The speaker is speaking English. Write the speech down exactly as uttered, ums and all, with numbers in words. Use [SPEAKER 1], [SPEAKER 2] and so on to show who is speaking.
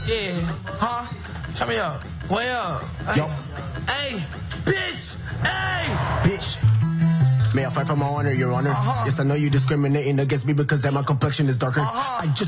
[SPEAKER 1] Yeah. Huh? Turn me up. Way up. Hey.
[SPEAKER 2] Yo.
[SPEAKER 1] Hey. Bitch. Hey.
[SPEAKER 2] Bitch. May I fight for my honor, Your Honor?
[SPEAKER 1] Uh-huh.
[SPEAKER 2] Yes, I know you discriminating against me because that my complexion is darker.
[SPEAKER 1] Uh-huh.
[SPEAKER 2] I just